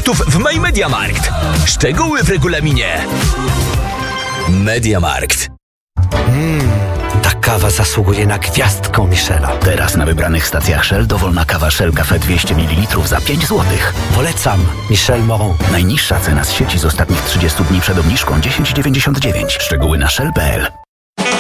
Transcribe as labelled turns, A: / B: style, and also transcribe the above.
A: produktów w My Mediamarkt. Szczegóły w regulaminie. Mediamarkt.
B: Ta kawa zasługuje na gwiazdkę Michela.
C: Teraz na wybranych stacjach Shell dowolna kawa Shell Cafe 200 ml za 5 zł.
B: Polecam Michel Moron.
C: Najniższa cena z sieci z ostatnich 30 dni przed obniżką 10,99. Szczegóły na shell.pl.